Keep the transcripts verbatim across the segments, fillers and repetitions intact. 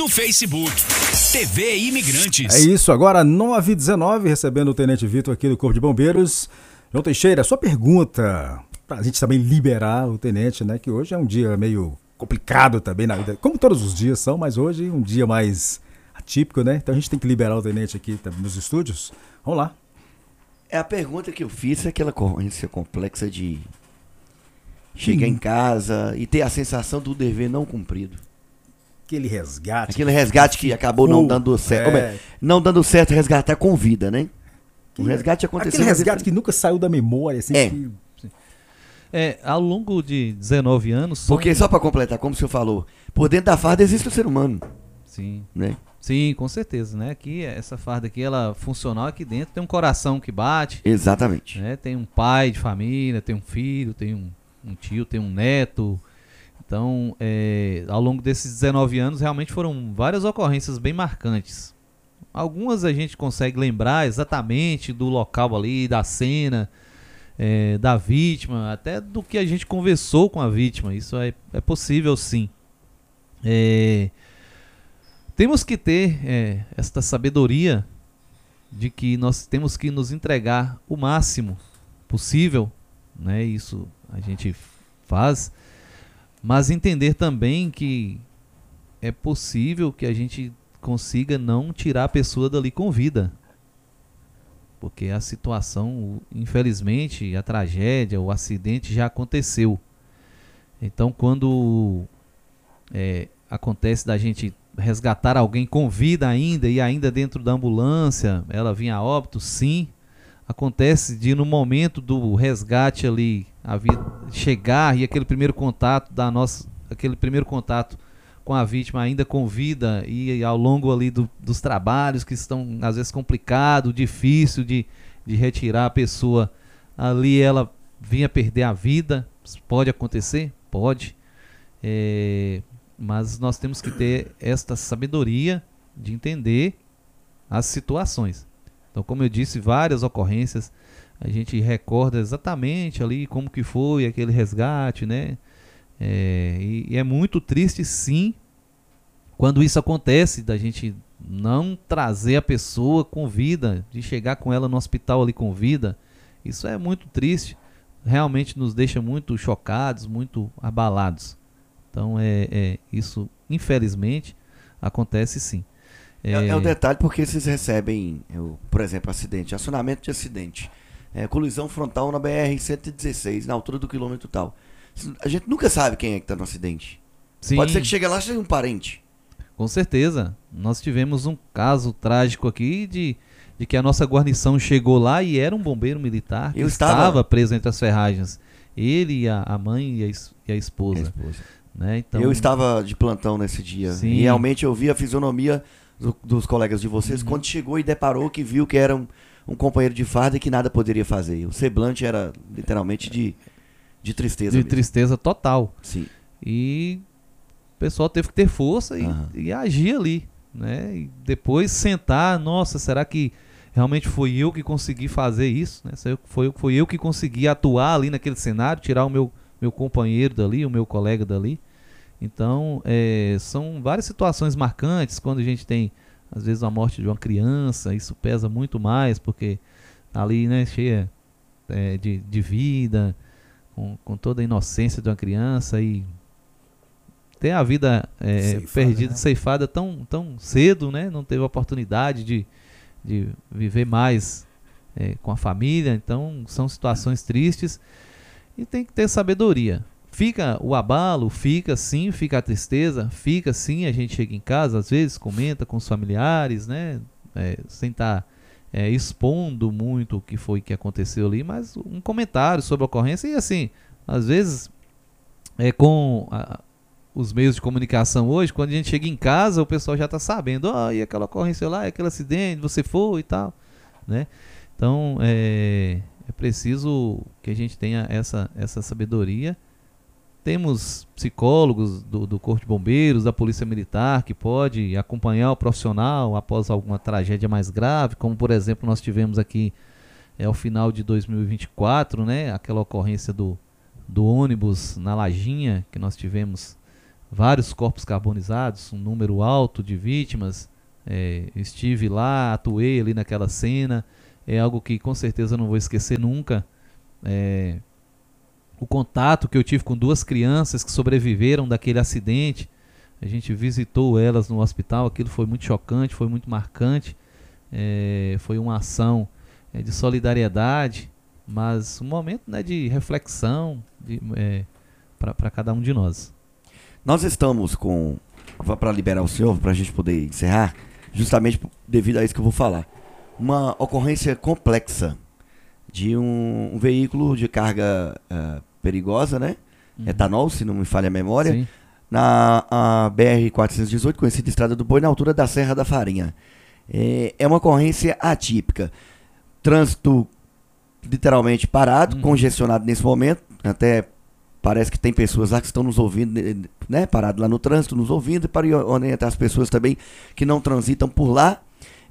no Facebook. T V Imigrantes. É isso, agora nove e dezenove, recebendo o Tenente Vitor aqui do Corpo de Bombeiros. João Teixeira, sua pergunta, pra gente também liberar o Tenente, né? Que hoje é um dia meio complicado também na vida, como todos os dias são, mas hoje um dia mais atípico, né? Então a gente tem que liberar o Tenente aqui também nos estúdios. Vamos lá. É, a pergunta que eu fiz é aquela ocorrência complexa de chegar hum. em casa e ter a sensação do dever não cumprido. Aquele resgate. Aquele resgate que acabou não dando certo. É. Não dando certo resgatar com vida, né? O resgate aconteceu. Aquele resgate que nunca saiu da memória, assim. É. Que... É, ao longo de dezenove anos... São... Porque, só para completar, como o senhor falou, por dentro da farda existe o ser humano. Sim. Né? Sim, com certeza, né? Aqui, essa farda aqui, ela funcional aqui dentro, tem um coração que bate. Exatamente. Né? Tem um pai de família, tem um filho, tem um, um tio, tem um neto. Então, é, ao longo desses dezenove anos, realmente foram várias ocorrências bem marcantes. Algumas a gente consegue lembrar exatamente do local ali, da cena, é, da vítima, até do que a gente conversou com a vítima. Isso é, é possível, sim. É, temos que ter é, esta sabedoria de que nós temos que nos entregar o máximo possível, né? Isso a gente faz, mas entender também que é possível que a gente consiga não tirar a pessoa dali com vida, porque a situação, infelizmente, a tragédia, o acidente já aconteceu. Então, quando é, acontece da gente resgatar alguém com vida ainda e ainda dentro da ambulância, ela vinha a óbito, sim, acontece de no momento do resgate ali, a vida chegar e aquele primeiro contato da nossa, aquele primeiro contato com a vítima ainda com vida e ao longo ali do, dos trabalhos que estão às vezes complicado, difícil de, de retirar a pessoa ali, ela vinha perder a vida. Pode acontecer? Pode. É, mas nós temos que ter esta sabedoria de entender as situações. Então, como eu disse, várias ocorrências, a gente recorda exatamente ali como que foi aquele resgate, né? É, e, e é muito triste, sim, quando isso acontece, da gente não trazer a pessoa com vida, de chegar com ela no hospital ali com vida. Isso é muito triste, realmente nos deixa muito chocados, muito abalados. Então, é, é isso, infelizmente, acontece sim. É, é, é um detalhe porque vocês recebem, eu, por exemplo, acidente, acionamento de acidente, é, colisão frontal na B R cento e dezesseis, na altura do quilômetro tal. A gente nunca sabe quem é que está no acidente. Sim. Pode ser que chegue lá e seja um parente. Com certeza. Nós tivemos um caso trágico aqui de, de que a nossa guarnição chegou lá e era um bombeiro militar que Eu estava... estava preso entre as ferragens. Ele, a, a mãe e a, e a esposa. A esposa. Né? Então... Eu estava de plantão nesse dia. Sim. E realmente eu vi a fisionomia do, dos colegas de vocês, uhum, quando chegou e deparou que viu que era um, um companheiro de farda e que nada poderia fazer. O semblante era literalmente de... De tristeza. De mesmo. tristeza total. Sim. E o pessoal teve que ter força e, uhum. e agir ali, né? E depois sentar, nossa, será que realmente foi eu que consegui fazer isso? Né? Foi, foi eu que consegui atuar ali naquele cenário, tirar o meu, meu companheiro dali, o meu colega dali. Então, é, são várias situações marcantes quando a gente tem, às vezes, a morte de uma criança, isso pesa muito mais, porque ali, né, cheia é, de, de vida... Com, com toda a inocência de uma criança e ter a vida é, ceifada, perdida, né? ceifada tão, tão cedo, né? Não teve a oportunidade de, de viver mais é, com a família. Então são situações tristes e tem que ter sabedoria. Fica o abalo, fica sim, fica a tristeza, fica sim, a gente chega em casa, às vezes comenta com os familiares, né? É, sem estar É, expondo muito o que foi que aconteceu ali, mas um comentário sobre a ocorrência e assim, às vezes é, com a, os meios de comunicação hoje, quando a gente chega em casa o pessoal já está sabendo, ó, oh, e aquela ocorrência lá, aquele acidente, você foi e tal, né? Então é, é preciso que a gente tenha essa, essa sabedoria. Temos psicólogos do, do Corpo de Bombeiros, da Polícia Militar, que pode acompanhar o profissional após alguma tragédia mais grave, como por exemplo nós tivemos aqui é, ao final de dois mil e vinte e quatro, né, aquela ocorrência do, do ônibus na Lajinha, que nós tivemos vários corpos carbonizados, um número alto de vítimas. É, estive lá, atuei ali naquela cena, é algo que com certeza eu não vou esquecer nunca. É, o contato que eu tive com duas crianças que sobreviveram daquele acidente, a gente visitou elas no hospital, aquilo foi muito chocante, foi muito marcante. É, foi uma ação é, de solidariedade, mas um momento, né, de reflexão é, para cada um de nós. Nós estamos com, para liberar o senhor, para a gente poder encerrar, justamente devido a isso que eu vou falar, uma ocorrência complexa de um, um veículo de carga uh, perigosa, né? Uhum. Etanol, se não me falha a memória, Sim. na a B R quatrocentos e dezoito, conhecida Estrada do Boi, na altura da Serra da Farinha. É, é uma ocorrência atípica. Trânsito literalmente parado, uhum. congestionado nesse momento, até parece que tem pessoas lá que estão nos ouvindo, né, parado lá no trânsito, nos ouvindo, para orientar as pessoas também que não transitam por lá.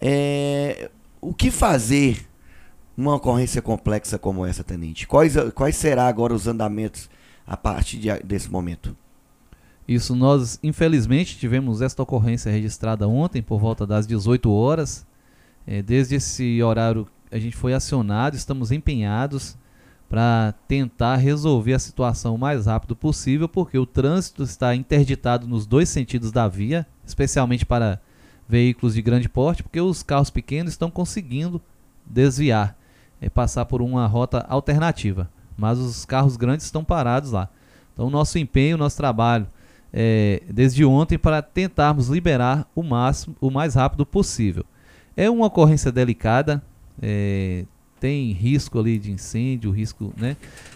É, o que fazer numa ocorrência complexa como essa, tenente? Quais, quais serão agora os andamentos a partir de, desse momento? Isso, nós infelizmente tivemos esta ocorrência registrada ontem por volta das dezoito horas. É, desde esse horário a gente foi acionado, estamos empenhados para tentar resolver a situação o mais rápido possível, porque o trânsito está interditado nos dois sentidos da via, especialmente para veículos de grande porte, porque os carros pequenos estão conseguindo desviar, é, passar por uma rota alternativa, mas os carros grandes estão parados lá. Então o nosso empenho, o nosso trabalho É, desde ontem para tentarmos liberar o máximo, o mais rápido possível. É uma ocorrência delicada, é, tem risco ali de incêndio, risco, né,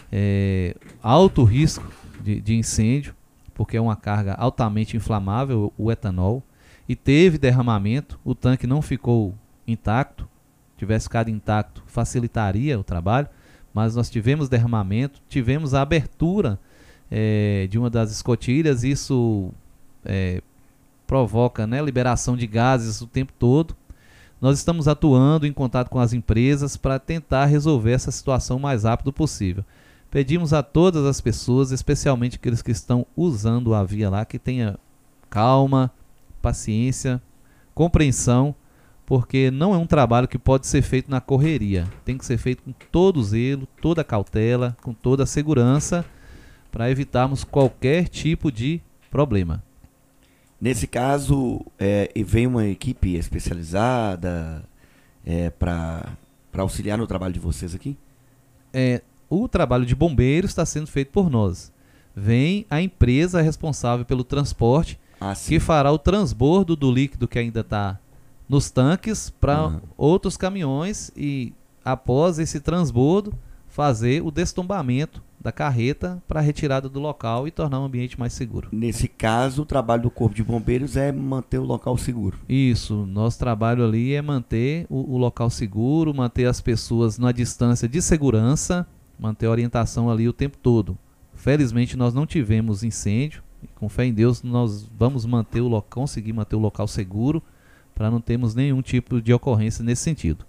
é, alto risco de, de incêndio, porque é uma carga altamente inflamável, o, o etanol, e teve derramamento, o tanque não ficou intacto, tivesse ficado intacto facilitaria o trabalho, mas nós tivemos derramamento, tivemos a abertura É, de uma das escotilhas, isso é, provoca, né, liberação de gases o tempo todo. Nós estamos atuando em contato com as empresas para tentar resolver essa situação o mais rápido possível. Pedimos a todas as pessoas, especialmente aqueles que estão usando a via lá, que tenha calma, paciência, compreensão, porque não é um trabalho que pode ser feito na correria. Tem que ser feito com todo o zelo, toda a cautela, com toda a segurança, para evitarmos qualquer tipo de problema. Nesse caso, é, vem uma equipe especializada é, para auxiliar no trabalho de vocês aqui? É, o trabalho de bombeiros está sendo feito por nós. Vem a empresa responsável pelo transporte, ah, que fará o transbordo do líquido que ainda está nos tanques para uhum. outros caminhões e, após esse transbordo, fazer o destombamento da carreta para a retirada do local e tornar o ambiente mais seguro. Nesse caso, o trabalho do Corpo de Bombeiros é manter o local seguro. Isso, nosso trabalho ali é manter o, o local seguro, manter as pessoas numa distância de segurança, manter a orientação ali o tempo todo. Felizmente nós não tivemos incêndio, e com fé em Deus nós vamos manter o local, conseguir manter o local seguro para não termos nenhum tipo de ocorrência nesse sentido.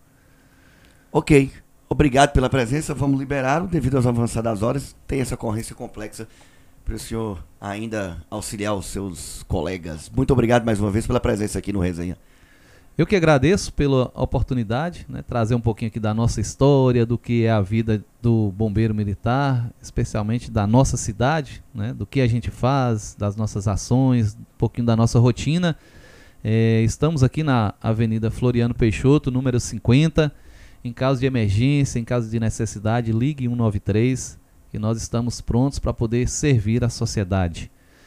Ok. Obrigado pela presença, vamos liberá-lo devido às avançadas horas. Tem essa ocorrência complexa para o senhor ainda auxiliar os seus colegas. Muito obrigado mais uma vez pela presença aqui no Resenha. Eu que agradeço pela oportunidade, né, trazer um pouquinho aqui da nossa história, do que é a vida do bombeiro militar, especialmente da nossa cidade, né, do que a gente faz, das nossas ações, um pouquinho da nossa rotina. É, estamos aqui na Avenida Floriano Peixoto, número cinquenta. Em caso de emergência, em caso de necessidade, ligue um nove três, que nós estamos prontos para poder servir a sociedade.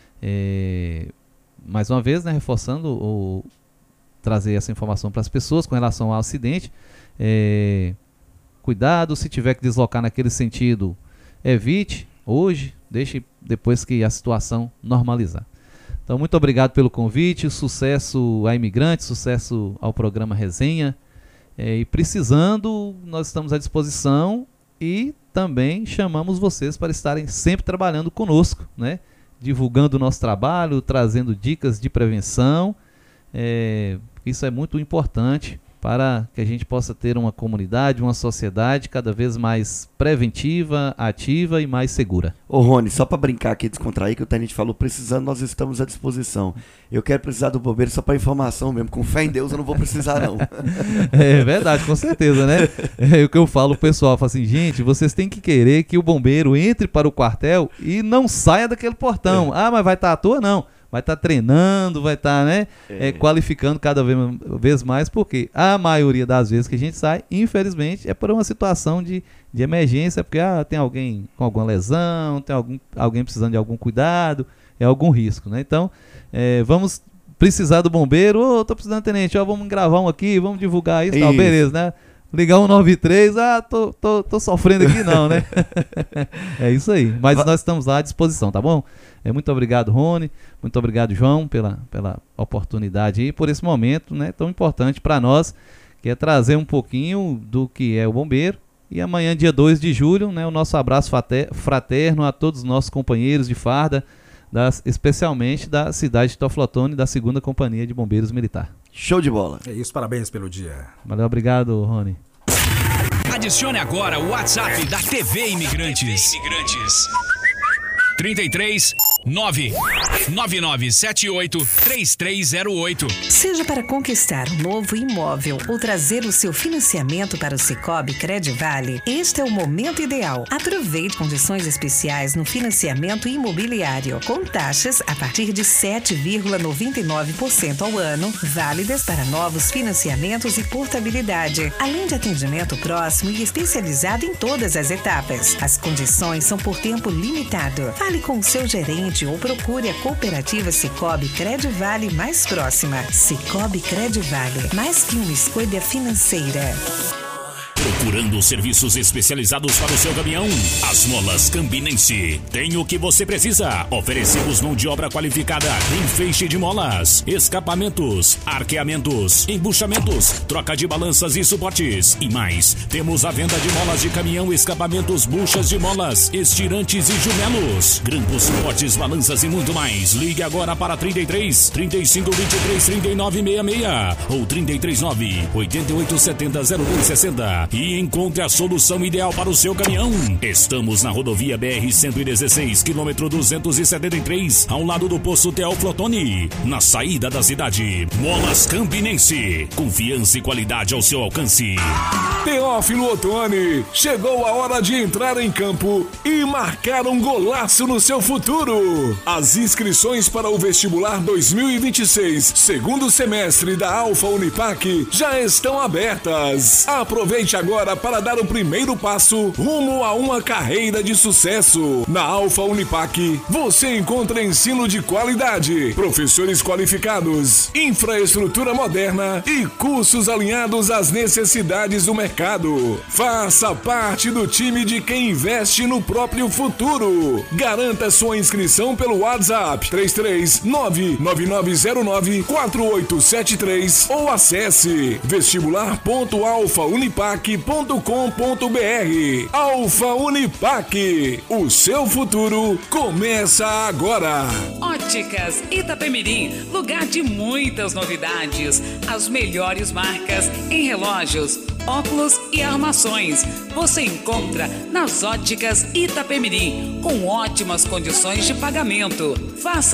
É, mais uma vez, né, reforçando, o, trazer essa informação para as pessoas com relação ao acidente. É, cuidado, se tiver que deslocar naquele sentido, evite hoje, deixe depois que a situação normalizar. Então, muito obrigado pelo convite, sucesso a imigrantes, sucesso ao programa Resenha. É, e precisando, nós estamos à disposição e também chamamos vocês para estarem sempre trabalhando conosco, né? Divulgando o nosso trabalho, trazendo dicas de prevenção. É, isso é muito importante para que a gente possa ter uma comunidade, uma sociedade cada vez mais preventiva, ativa e mais segura. Ô Rony, só para brincar aqui, descontrair, que o Tenente falou, precisando, nós estamos à disposição. Eu quero precisar do bombeiro só para informação mesmo, com fé em Deus eu não vou precisar não. É verdade, com certeza, né? É o que eu falo pro pessoal, eu falo assim, gente, vocês têm que querer que o bombeiro entre para o quartel e não saia daquele portão. É. Ah, mas vai estar à toa? Não. Vai estar treinando, vai estar, né, é. É, qualificando cada vez, vez mais, porque a maioria das vezes que a gente sai, infelizmente, é por uma situação de, de emergência, porque ah, tem alguém com alguma lesão, tem algum, alguém precisando de algum cuidado, é algum risco, né? Então, é, vamos precisar do bombeiro, ô, oh, tô precisando, tenente, ó, vamos gravar um aqui, vamos divulgar isso, isso. Tal, beleza, né? Ligar um nove três, ah, tô, tô, tô sofrendo aqui não, né? É isso aí, mas nós estamos lá à disposição, tá bom? É, muito obrigado, Rony, muito obrigado, João, pela, pela oportunidade e por esse momento, né, tão importante para nós, que é trazer um pouquinho do que é o bombeiro. E amanhã, dia dois de julho, né, o nosso abraço fraterno a todos os nossos companheiros de farda, das, especialmente da cidade de Toflotone, da segunda Companhia de Bombeiros Militar. Show de bola. É isso, parabéns pelo dia. Valeu, obrigado, Rony. Adicione agora o WhatsApp da T V Imigrantes. Imigrantes. trinta e três, nove nove nove sete oito, três três zero oito. Seja para conquistar um novo imóvel ou trazer o seu financiamento para o Sicoob Credivale, este é o momento ideal. Aproveite condições especiais no financiamento imobiliário, com taxas a partir de sete vírgula noventa e nove por cento ao ano, válidas para novos financiamentos e portabilidade, além de atendimento próximo e especializado em todas as etapas. As condições são por tempo limitado. Fale com o seu gerente ou procure a cooperativa Sicoob Credivale mais próxima. Sicoob Credivale, mais que uma escolha financeira. Procurando serviços especializados para o seu caminhão? As Molas Campinense tem o que você precisa. Oferecemos mão de obra qualificada em feixe de molas, escapamentos, arqueamentos, embuchamentos, troca de balanças e suportes e mais. Temos a venda de molas de caminhão, escapamentos, buchas de molas, estirantes e jumelos, grampos, suportes, balanças e muito mais. Ligue agora para trinta e três, trinta e cinco, vinte e três, trinta e nove, sessenta e seis ou trinta e três, nove, oito oito, sete zero, zero dois seis zero e encontre a solução ideal para o seu caminhão. Estamos na rodovia B R cento e dezesseis, quilômetro duzentos e setenta e três, ao lado do posto Teoflotone, na saída da cidade. Molas Campinense, confiança e qualidade ao seu alcance. Teófilo Otoni, chegou a hora de entrar em campo e marcar um golaço no seu futuro. As inscrições para o vestibular dois mil e vinte e seis, segundo semestre da Alfa Unipac, já estão abertas. Aproveite agora para dar o primeiro passo rumo a uma carreira de sucesso. Na Alfa Unipac, você encontra ensino de qualidade, professores qualificados, infraestrutura moderna e cursos alinhados às necessidades do mercado. Faça parte do time de quem investe no próprio futuro. Garanta sua inscrição pelo WhatsApp três três nove, nove nove zero nove, quatro oito sete três ou acesse vestibular ponto alfa unipac ponto com ponto br. Alfa Unipac, o seu futuro começa agora. Óticas Itapemirim, lugar de muitas novidades, as melhores marcas em relógios, óculos e armações. Você encontra nas Óticas Itapemirim, com ótimas condições de pagamento. Faça